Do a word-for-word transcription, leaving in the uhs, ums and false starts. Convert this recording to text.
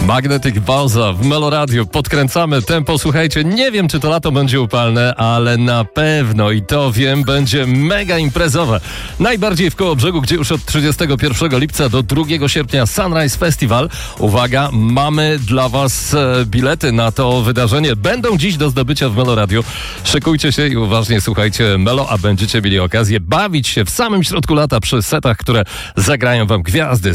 Magnetic Balza w Meloradiu. Podkręcamy tempo. Słuchajcie, nie wiem, czy to lato będzie upalne, ale na pewno, i to wiem, będzie mega imprezowe. Najbardziej w Kołobrzegu, gdzie już od trzydziestego pierwszego lipca do drugiego sierpnia Sunrise Festival. Uwaga, mamy dla was e, bilety na to wydarzenie. Będą dziś do zdobycia w Meloradiu. Szykujcie się i uważnie słuchajcie Melo, a będziecie mieli okazję bawić się w samym środku lata przy setach, które zagrają wam gwiazdy.